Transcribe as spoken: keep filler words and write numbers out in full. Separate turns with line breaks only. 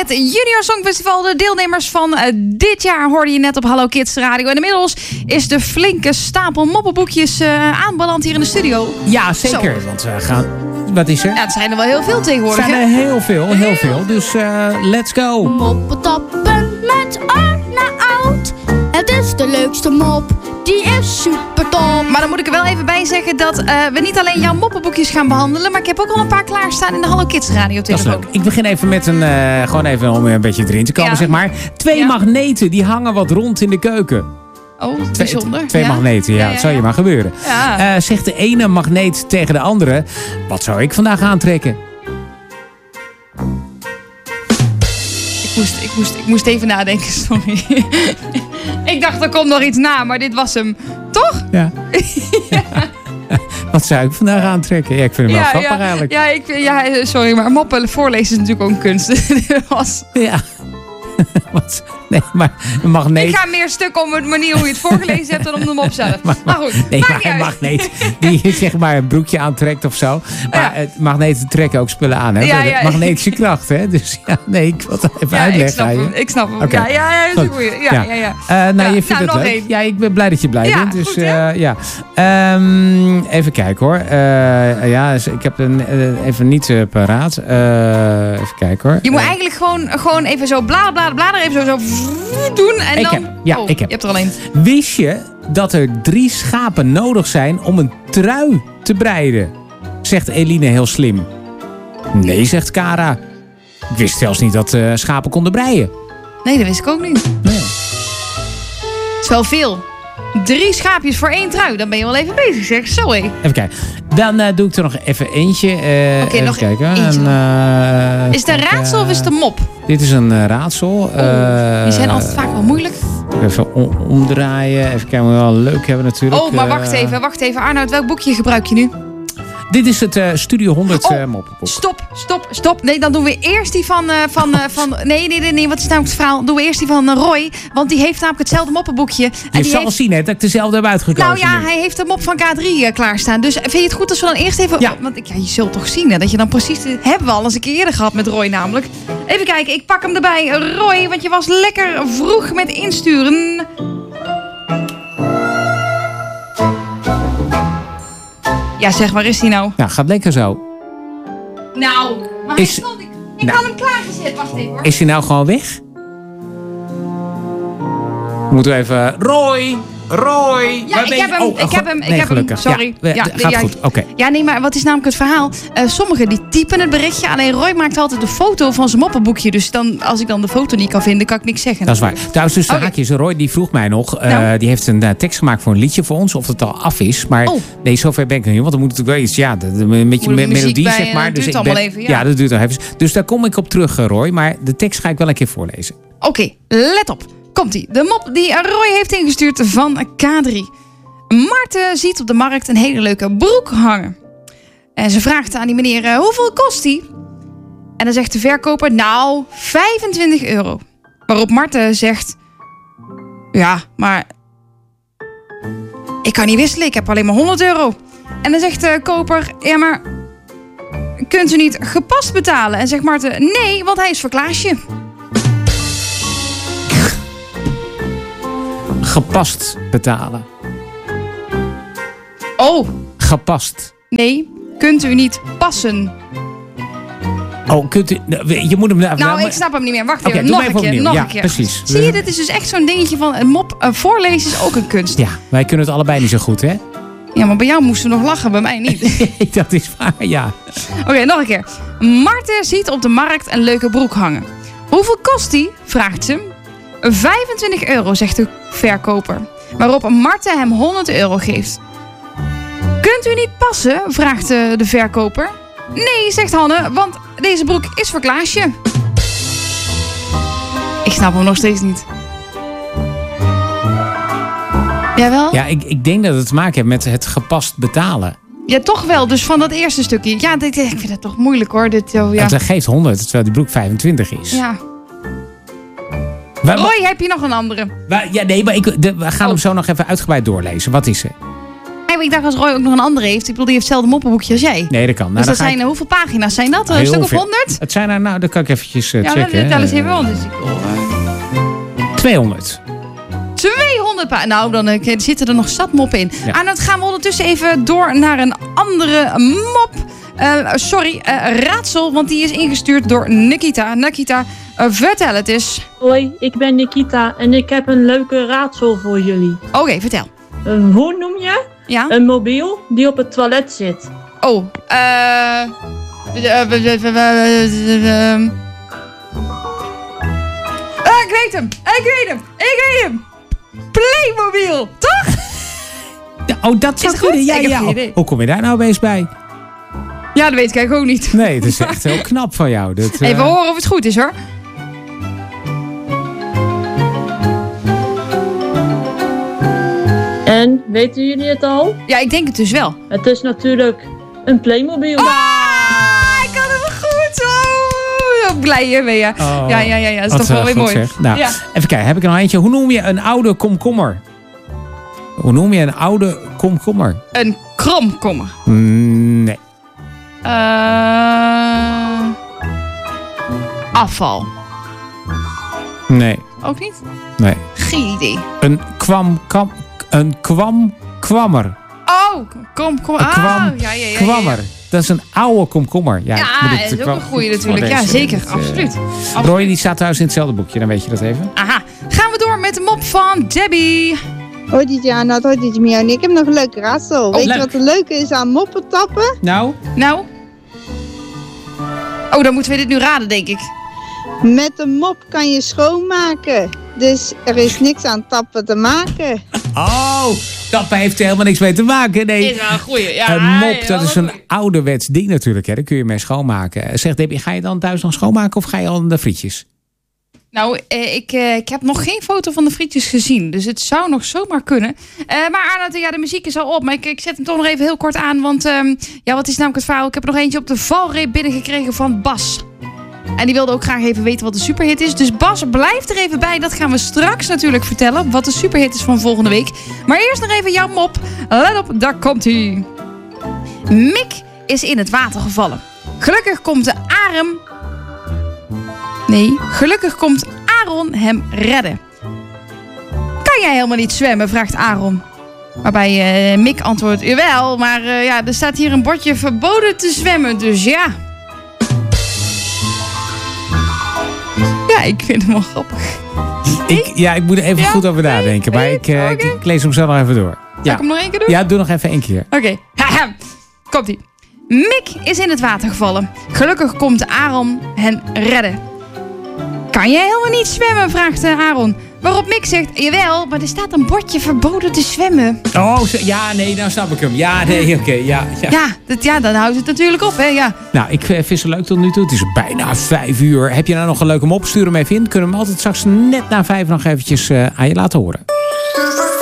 het Junior Songfestival. De deelnemers van uh, dit jaar hoorde je net op Hallo Kids Radio. En inmiddels is de flinke stapel moppenboekjes uh, aanbeland hier in de studio.
Ja, zeker.
Zo.
Want we gaan... Wat is er?
Ja, het zijn er wel heel veel tegenwoordig.
Het zijn er heel veel, heel veel. Dus uh, let's go.
Moppetappen met Arne Oud. Het is de leukste mop, die is super top.
Maar dan moet ik er wel even bij zeggen dat uh, we niet alleen jouw moppenboekjes gaan behandelen, maar ik heb ook al een paar klaarstaan in de Hallo Kids Radio
Dat is
telefoon.
leuk. Ik begin even met een, uh, gewoon even om een beetje erin te komen,
Ja.
zeg maar. Twee
Ja.
magneten, die hangen wat rond in de keuken.
Oh,
Twee,
bijzonder.
twee
ja.
magneten, ja,
Ja, ja,
dat zou je
ja.
maar gebeuren.
Ja.
Uh, zegt de ene magneet tegen de andere, wat zou ik vandaag aantrekken?
Ik moest, ik, moest, ik moest even nadenken, sorry. Ik dacht, er komt nog iets na, maar dit was hem. Toch?
Ja. Ja. Wat zou ik vandaag aantrekken? Ja, ik vind hem wel grappig
ja,
eigenlijk.
ja, ik, ja, sorry, maar moppen voorlezen is natuurlijk ook een kunst. Dit was...
Ja. Wat? Nee, maar een magneet...
Ik ga meer stuk om de manier hoe je het voorgelezen hebt dan om de mop zelf.
Maar,
Maar goed,
nee,
maakt
maar
niet
een
uit.
magneet die zeg maar een broekje aantrekt of zo. Maar
Ja.
het magneten trekken ook spullen aan. Hè?
Ja, ja.
Magnetische kracht, hè? Dus ja, nee, ik wil het even
Ja, ik
uitleggen.
snap
aan je.
hem. Ik snap hem.
Oké.
Ja, ja, ja, dat is een
Goed.
goeie. Ja, ja, ja.
Uh, nou,
Ja,
je vindt
nou,
het
nog
leuk.
één.
Ja, ik ben blij dat je blij
Ja,
bent. Dus
goed, hè?
uh, ja. Um, even kijken hoor. Uh, ja, dus ik heb een, uh, even niet uh, paraat. Uh, even kijken hoor.
Je moet
Uh,
eigenlijk gewoon, gewoon even zo bladeren, bladeren, bladeren. Even zo, zo doen. En
Ik
dan...
heb- ja,
oh,
ik heb.
Je hebt er al één.
Wist je dat er drie schapen nodig zijn om een trui te breiden? Zegt Eline heel slim. Nee, zegt Kara. Ik wist zelfs niet dat uh, schapen konden breien.
Nee, dat wist ik ook niet.
Nee.
Het is wel veel. Drie schaapjes voor één trui. Dan ben je wel even bezig, zeg. Zo, hé.
Even kijken. Dan uh, doe ik er nog even eentje. Uh,
Oké,
even
nog
kijken.
eentje.
En, uh,
Is het een raadsel of is het een mop?
Dit is een uh, raadsel. Uh,
Die zijn altijd vaak wel moeilijk.
Even om- omdraaien. Even kijken, we wel leuk hebben natuurlijk.
Oh, maar
Uh,
wacht even, wacht even. Arnoud, welk boekje gebruik je nu?
Dit is het uh, Studio honderd
Oh,
uh, moppenboek.
Stop, stop, stop. Nee, dan doen we eerst die van... Uh, van, uh, van nee, nee, nee, nee, wat is namelijk het verhaal? Doen we eerst die van uh, Roy. Want die heeft namelijk hetzelfde moppenboekje. En
Je
die
zal
heeft...
zien hè, dat ik dezelfde heb uitgekozen.
Nou ja,
nu.
hij heeft de mop van K drie uh, klaarstaan. Dus vind je het goed als we dan eerst even...
Ja.
Want ik- ja, je zult toch zien hè, dat je dan precies... Hebben we al eens een keer eerder gehad met Roy namelijk. Even kijken, ik pak hem erbij. Roy, want je was lekker vroeg met insturen. Ja, zeg, waar is hij nou?
Nou, gaat lekker zo.
Nou, maar
Is-
hij stond... Ik, ik
Nou.
had hem klaargezet. Wacht even hoor.
Is hij nou gewoon weg? Moeten we even... Roy! Roy!
Ja,
waar
ik
ben je?
heb hem,
Oh,
ik
oh,
heb hem, ik
nee,
heb
gelukkig.
hem, sorry.
Ja,
Ja,
d- gaat
ja,
goed, oké.
Ja, nee, maar wat is namelijk het verhaal? Uh, sommigen die typen het berichtje, alleen Roy maakt altijd de foto van zijn moppenboekje. Dus dan, als ik dan de foto niet kan vinden, kan ik niks zeggen.
Dat is waar. Trouwens, dus de
Oké.
haakjes. Roy die vroeg mij nog. uh,
Nou.
Die heeft een uh, tekst gemaakt voor een liedje voor ons. Of het al af is. Maar
Oh.
nee, zover ben ik nog niet. Want dan moet natuurlijk wel iets. Ja, de, de, een beetje
Moet er
me-
muziek
melodie
bij
zeg
en
maar.
dat
Dus
duurt
ik
allemaal
ben-
even, ja.
dat duurt nog even. Dus daar kom ik op terug, uh, Roy. Maar de tekst ga ik wel een keer voorlezen.
Oké, let op. Komt-ie. De mop die Roy heeft ingestuurd van K drie. Maarten ziet op de markt een hele leuke broek hangen. En ze vraagt aan die meneer, uh, hoeveel kost die? En dan zegt de verkoper, nou, vijfentwintig euro. Waarop Maarten zegt, ja, maar ik kan niet wisselen, ik heb alleen maar honderd euro. En dan zegt de koper, ja, maar kunt u niet gepast betalen? En zegt Maarten, nee, want hij is voor Klaasje.
Gepast betalen.
Oh,
Gepast.
nee, kunt u niet passen?
Oh, kunt u... Je moet hem...
Nou, ik snap hem niet meer. Wacht
Oké,
even,
doe
nog
maar
een
even
keer,
opnieuw.
nog
Ja,
een keer.
precies.
Zie je, dit is dus echt zo'n dingetje van een mop. Uh, voorlezen is ook een kunst.
Ja, wij kunnen het allebei niet zo goed, hè?
Ja, maar bij jou moesten we nog lachen, bij mij niet.
Dat is waar, ja.
Oké, nog een keer. Maarten ziet op de markt een leuke broek hangen. Hoeveel kost die? Vraagt ze. vijfentwintig euro, zegt de verkoper. Waarop Maarten hem honderd euro geeft. Kunt u niet passen? Vraagt de, de verkoper. Nee, zegt Hanne, want deze broek is voor Klaasje. Ik snap hem nog steeds niet. Jawel?
Ja, ik, ik denk dat het te maken heeft met het gepast betalen.
Ja, toch wel. Dus van dat eerste stukje. Ja, dit, ik vind het toch moeilijk hoor. Dit, oh, ja.
Het geeft honderd, terwijl die broek vijfentwintig is.
Ja.
Waar-
Roy, heb je nog een andere?
waar- ja, nee, maar ik, de, we gaan
Oh.
hem zo nog even uitgebreid doorlezen. Wat is er?
Hij maar ik dacht als Roy ook nog een andere heeft. Ik bedoel, die heeft hetzelfde moppenboekje als jij.
Nee, dat kan. Nou,
dus
dan
dat
ga
zijn,
ik...
hoeveel pagina's zijn dat? Een
Heel
stuk of
veel.
honderd?
Het zijn er, nou, dat kan ik eventjes uh,
Ja,
checken.
dat tel eens even wel. Dus ik wil, uh...
tweehonderd.
tweehonderd pagina's. Nou, dan uh, zitten er nog zat moppen in.
Ja.
En dan gaan we ondertussen even door naar een andere mop. Uh, sorry, uh, raadsel, want die is ingestuurd door Nikita. Nikita, uh, vertel het eens.
Hoi, ik ben Nikita en ik heb een leuke raadsel voor jullie.
Oké, okay, vertel.
Uh, hoe noem je
Ja?
een mobiel die op het toilet zit?
Oh, eh... ik weet hem! Ik weet hem! Ik weet hem! Playmobil, toch?
Ja, oh, dat zou
het goed?
kunnen. Ja,
Ik heb
ja.
geen idee.
Hoe kom je daar nou opeens bij?
Ja, dat weet ik eigenlijk ook niet.
Nee, het is echt heel knap van jou. Dat, uh...
Even horen of het goed is, hoor.
En, weten jullie het al?
Ja, ik denk het dus wel.
Het is natuurlijk een Playmobil.
Ah, ik had hem goed! Oh, ik ben blij hiermee, ja.
Oh,
ja, ja, ja, ja. Dat is
wat,
toch wel
uh,
weer
goed
mooi.
zeg. Nou,
Ja.
even kijken. Heb ik er nog eentje? Hoe noem je een oude komkommer? Hoe noem je een oude komkommer?
Een kromkommer.
Mm, nee.
Uh, afval.
Nee.
Ook niet?
Nee.
Geen idee.
Een kwam... kwam een kwam... kwammer.
Oh, kom, kom.
Een
Ah,
kwam...
ja, ja, ja, ja.
kwammer. Dat is een oude komkommer. Ja,
Ja,
ik moet het
dat is ook
wel
een goeie
goed
natuurlijk. Ja,
voorlezen.
zeker.
Dat, uh,
Absoluut.
Roy,
Absoluut.
die staat trouwens in hetzelfde boekje. Dan weet je dat even.
Aha. Gaan we door met de mop van Debbie.
Hoi Diana, hoi Diana en ik heb nog een leuke raadsel. Weet
leuk.
je wat er leuke is aan moppen tappen?
Nou?
Nou. Oh, dan moeten we dit nu raden, denk ik.
Met een mop kan je schoonmaken. Dus er is niks aan tappen te maken.
Oh, tappen heeft er helemaal niks mee te maken. Nee.
Is wel een goeie. Ja,
Een mop,
ja,
dat is
wel
een ouderwets ding natuurlijk. Hè. Daar kun je mee schoonmaken. Zeg Debbie, ga je dan thuis nog schoonmaken of ga je al aan de frietjes?
Nou, eh, ik, eh, ik heb nog geen foto van de frietjes gezien. Dus het zou nog zomaar kunnen. Uh, maar Arnoud, ja, de muziek is al op. Maar ik, ik zet hem toch nog even heel kort aan. Want um, ja, wat is namelijk het verhaal? Ik heb er nog eentje op de valreep binnengekregen van Bas. En die wilde ook graag even weten wat de superhit is. Dus Bas, blijf er even bij. Dat gaan we straks natuurlijk vertellen. Wat de superhit is van volgende week. Maar eerst nog even jouw mop. Let op, daar komt hij. Mick is in het water gevallen. Gelukkig komt de arm... Nee, gelukkig komt Aaron hem redden. Kan jij helemaal niet zwemmen, vraagt Aaron. Waarbij uh, Mick antwoordt, jawel, maar uh, ja, er staat hier een bordje verboden te zwemmen, dus ja. Ja, ik vind hem wel grappig.
Ik, ja, ik moet er even
Ja,
goed over
nee,
nadenken. Maar
nee,
ik, uh,
oké.
ik, ik lees hem zo nog even door.
Zal
Ja,
ik hem nog één keer doen?
ja doe nog even één keer.
Oké, okay. Komt-ie. Mick is in het water gevallen. Gelukkig komt Aaron hen redden. Kan jij helemaal niet zwemmen, vraagt Aaron. Waarop Mick zegt, jawel, maar er staat een bordje verboden te zwemmen.
Oh, zo- ja, nee, nou snap ik hem. Ja, nee, oké, okay, ja, ja.
Ja, dat, ja, dan houdt het natuurlijk op, hè. Ja.
Nou, ik uh, vis er leuk tot nu toe. Het is bijna vijf uur. Heb je nou nog een leuke mop? Stuur hem even in. Kunnen we hem altijd straks net na vijf nog eventjes uh, aan je laten horen.